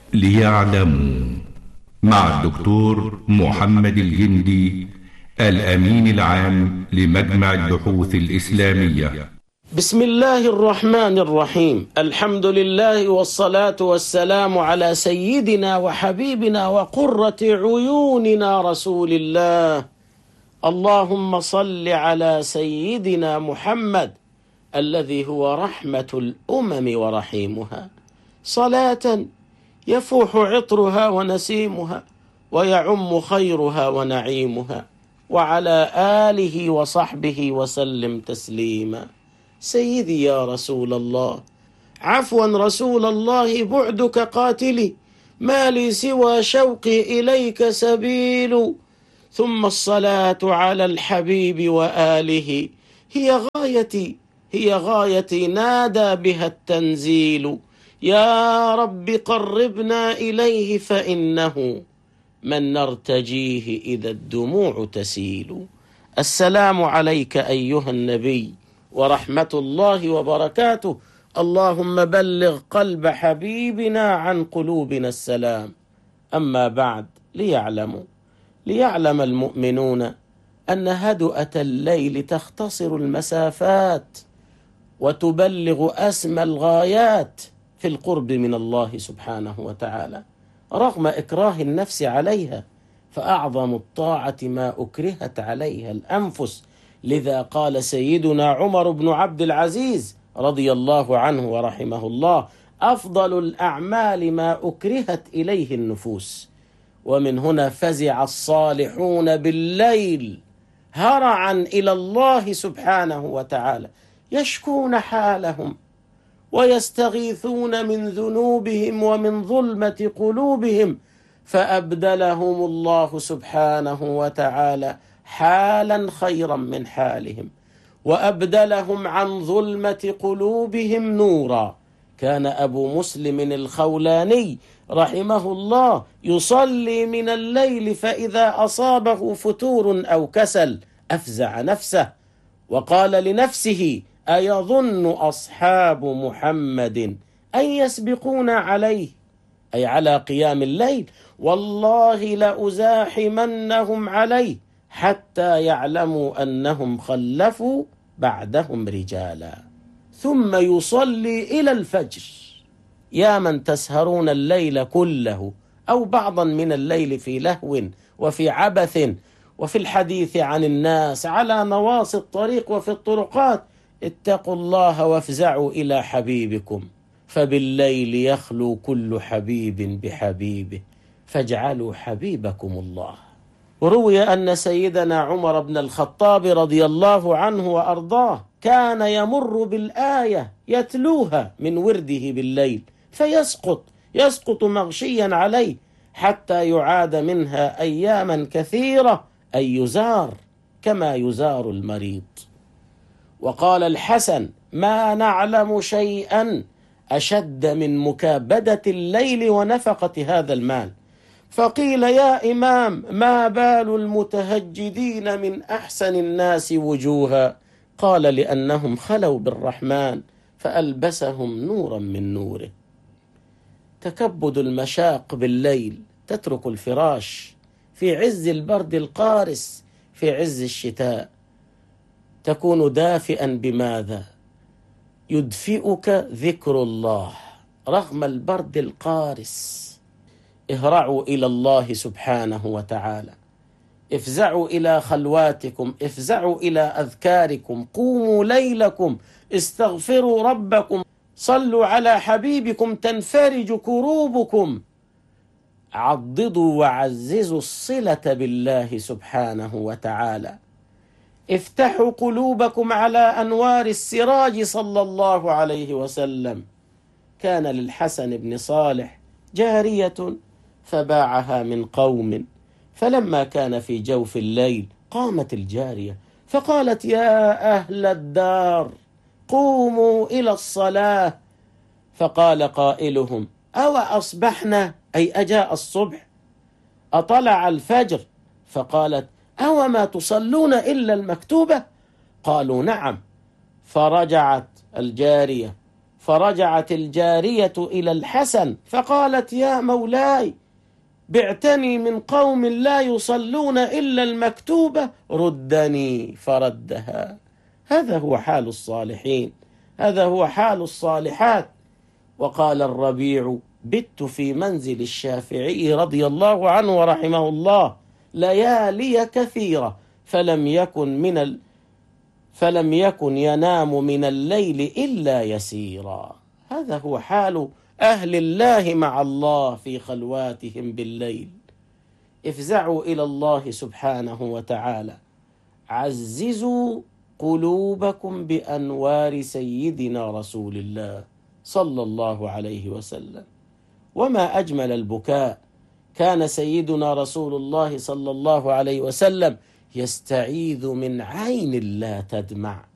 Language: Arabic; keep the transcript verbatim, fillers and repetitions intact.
ليعلموا مع الدكتور محمد الجندي، الأمين العام لمجمع البحوث الإسلامية. بسم الله الرحمن الرحيم. الحمد لله والصلاة والسلام على سيدنا وحبيبنا وقرة عيوننا رسول الله. اللهم صل على سيدنا محمد الذي هو رحمة الأمم ورحيمها، صلاة يفوح عطرها ونسيمها ويعم خيرها ونعيمها، وعلى آله وصحبه وسلم تسليما. سيدي يا رسول الله، عفوا رسول الله، بعدك قاتلي، ما لي سوى شوقي إليك سبيل. ثم الصلاة على الحبيب وآله، هي غايتي هي غايتي نادى بها التنزيل. يا رب قربنا إليه فإنه من نرتجيه إذا الدموع تسيل. السلام عليك أيها النبي ورحمة الله وبركاته. اللهم بلغ قلب حبيبنا عن قلوبنا السلام. أما بعد، ليعلموا ليعلم المؤمنون أن هدؤة الليل تختصر المسافات وتبلغ أسمى الغايات في القرب من الله سبحانه وتعالى، رغم إكراه النفس عليها، فأعظم الطاعة ما أكرهت عليها الأنفس. لذا قال سيدنا عمر بن عبد العزيز رضي الله عنه ورحمه الله: أفضل الأعمال ما أكرهت إليه النفوس. ومن هنا فزع الصالحون بالليل هرعا إلى الله سبحانه وتعالى، يشكون حالهم ويستغيثون من ذنوبهم ومن ظلمة قلوبهم، فأبدلهم الله سبحانه وتعالى حالا خيرا من حالهم، وأبدلهم عن ظلمة قلوبهم نورا. كان أبو مسلم الخولاني رحمه الله يصلي من الليل، فإذا أصابه فتور أو كسل أفزع نفسه وقال لنفسه: أيظن أصحاب محمد أن يسبقون عليه، أي على قيام الليل؟ والله لأزاحمنهم عليه حتى يعلموا أنهم خلفوا بعدهم رجالا. ثم يصلي إلى الفجر. يا من تسهرون الليل كله أو بعضا من الليل في لهو وفي عبث وفي الحديث عن الناس على نواصي الطريق وفي الطرقات، اتقوا الله وافزعوا إلى حبيبكم، فبالليل يخلو كل حبيب بحبيبه، فاجعلوا حبيبكم الله. وروي أن سيدنا عمر بن الخطاب رضي الله عنه وأرضاه كان يمر بالآية يتلوها من ورده بالليل فيسقط يسقط مغشيا عليه حتى يعاد منها أياما كثيرة، أي يزار كما يزار المريض. وقال الحسن: ما نعلم شيئا أشد من مكابدة الليل ونفقة هذا المال. فقيل: يا إمام، ما بال المتهجدين من أحسن الناس وجوها؟ قال: لأنهم خلوا بالرحمن فألبسهم نورا من نوره. تكبد المشاق بالليل، تترك الفراش في عز البرد القارس، في عز الشتاء، تكون دافئا بماذا؟ يدفئك ذكر الله رغم البرد القارس. اهرعوا إلى الله سبحانه وتعالى، افزعوا إلى خلواتكم، افزعوا إلى أذكاركم، قوموا ليلكم، استغفروا ربكم، صلوا على حبيبكم تنفرج كروبكم. عضدوا وعززوا الصلة بالله سبحانه وتعالى. افتحوا قلوبكم على أنوار السراج صلى الله عليه وسلم. كان للحسن بن صالح جارية فباعها من قوم، فلما كان في جوف الليل قامت الجارية فقالت: يا أهل الدار، قوموا إلى الصلاة. فقال قائلهم: أو أصبحنا، أي أجاء الصبح، أطلع الفجر؟ فقالت: أو ما تصلون إلا المكتوبة؟ قالوا: نعم. فرجعت الجارية فرجعت الجارية إلى الحسن فقالت: يا مولاي، بعتني من قوم لا يصلون إلا المكتوبة، ردني. فردها. هذا هو حال الصالحين، هذا هو حال الصالحات. وقال الربيع: بت في منزل الشافعي رضي الله عنه ورحمه الله ليالي كثيرة فلم يكن من ال... فلم يكن ينام من الليل إلا يسيرا. هذا هو حال أهل الله مع الله في خلواتهم بالليل. افزعوا إلى الله سبحانه وتعالى، عززوا قلوبكم بأنوار سيدنا رسول الله صلى الله عليه وسلم. وما أجمل البكاء. كان سيدنا رسول الله صلى الله عليه وسلم يستعيذ من عين لا تدمع،